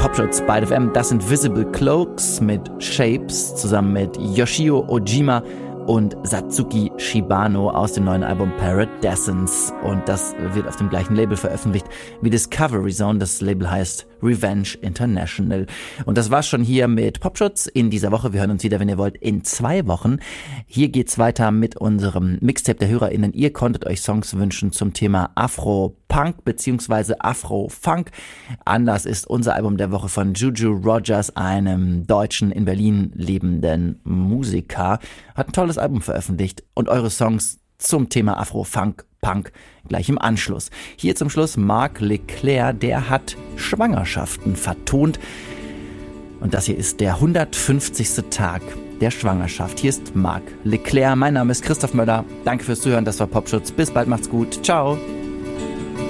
Popschutz bei FM. Das sind Visible Cloaks mit Shapes zusammen mit Yoshio Ojima und Satsuki Shibano aus dem neuen Album Paradescence. Und das wird auf dem gleichen Label veröffentlicht wie Discovery Zone. Das Label heißt Revenge International. Und das war's schon hier mit Popschutz in dieser Woche. Wir hören uns wieder, wenn ihr wollt, in 2 Wochen. Hier geht's weiter mit unserem Mixtape der HörerInnen. Ihr konntet euch Songs wünschen zum Thema Afro-Punk bzw. Afro-Funk. Anlass ist unser Album der Woche von Juju Rogers, einem deutschen, in Berlin lebenden Musiker. Hat ein tolles Album veröffentlicht und eure Songs zum Thema Afro-Funk, Punk gleich im Anschluss. Hier zum Schluss Marc Leclerc, der hat Schwangerschaften vertont. Und das hier ist der 150. Tag der Schwangerschaft. Hier ist Marc Leclerc. Mein Name ist Christoph Möller. Danke fürs Zuhören. Das war Popschutz. Bis bald. Macht's gut. Ciao.